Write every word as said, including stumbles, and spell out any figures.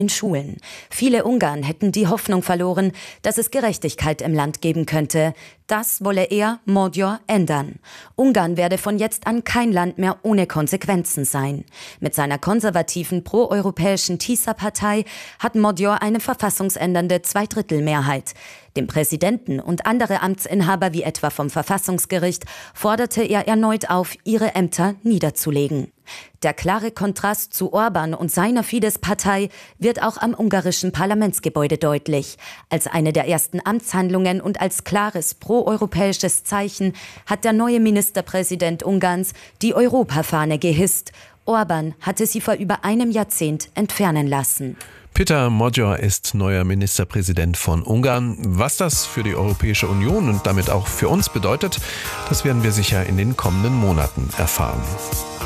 in Schulen. Viele Ungarn hätten die Hoffnung verloren, dass es Gerechtigkeit im Land geben könnte. Das wolle er, Magyar, ändern. Ungarn werde von jetzt an kein Land mehr ohne Konsequenzen sein. Mit seiner konservativen proeuropäischen Tisza-Partei hat Magyar eine verfassungsändernde Zweidrittelmehrheit. Dem Präsidenten und andere Amtsinhaber wie etwa vom Verfassungsgericht forderte er erneut auf, ihre Ämter niederzulegen. Der klare Kontrast zu Orbán und seiner Fidesz-Partei wird auch am ungarischen Parlamentsgebäude deutlich. Als eine der ersten Amtshandlungen und als klares proeuropäisches Zeichen hat der neue Ministerpräsident Ungarns die Europafahne gehisst. Orbán hatte sie vor über einem Jahrzehnt entfernen lassen. Péter Magyar ist neuer Ministerpräsident von Ungarn. Was das für die Europäische Union und damit auch für uns bedeutet, das werden wir sicher in den kommenden Monaten erfahren.